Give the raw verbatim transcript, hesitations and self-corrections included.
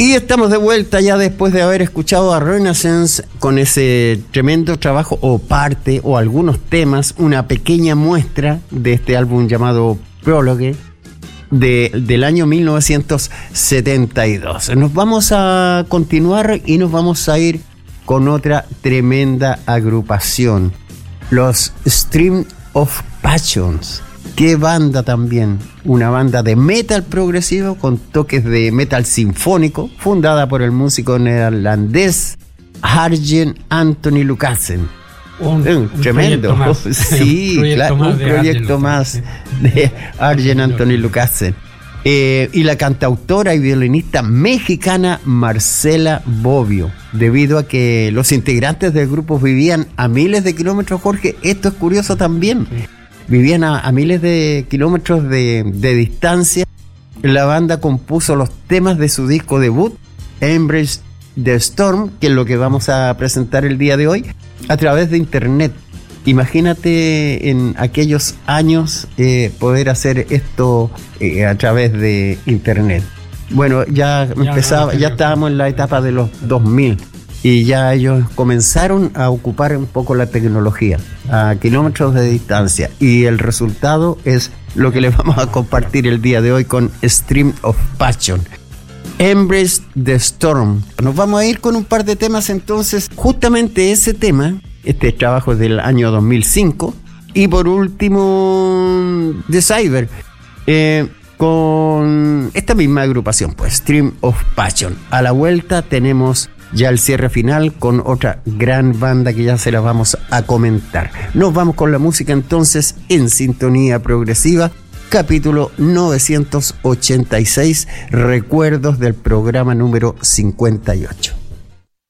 Y estamos de vuelta ya después de haber escuchado a Renaissance con ese tremendo trabajo o parte o algunos temas, una pequeña muestra de este álbum llamado Prologue de, del año mil novecientos setenta y dos. Nos vamos a continuar y nos vamos a ir con otra tremenda agrupación, los Stream of Passions. Qué banda también, una banda de metal progresivo con toques de metal sinfónico, fundada por el músico neerlandés Arjen Anthony Lucassen. Un, un, un tremendo, más. sí, un proyecto claro, más un de proyecto Arjen más Lucassen. de Arjen Anthony Lucassen. Eh, y la cantautora y violinista mexicana Marcela Bobbio. Debido a que los integrantes del grupo vivían a miles de kilómetros, Jorge, esto es curioso también. Sí. Vivían a, a miles de kilómetros de, de distancia. La banda compuso los temas de su disco debut, Embrace the Storm, que es lo que vamos a presentar el día de hoy, a través de internet. Imagínate en aquellos años eh, poder hacer esto eh, a través de internet. Bueno, ya, Ya, empezaba, no, ya estábamos en la etapa de los dos mil y ya ellos comenzaron a ocupar un poco la tecnología a kilómetros de distancia, y el resultado es lo que les vamos a compartir el día de hoy con Stream of Passion, Embrace the Storm. Nos vamos a ir con un par de temas entonces, justamente ese tema. Este trabajo es del año dos mil cinco. Y por último, The Cyber, eh, con esta misma agrupación, pues, Stream of Passion. A la vuelta tenemos ya el cierre final con otra gran banda que ya se la vamos a comentar. Nos vamos con la música entonces en Sintonía Progresiva, capítulo novecientos ochenta y seis, recuerdos del programa número cincuenta y ocho.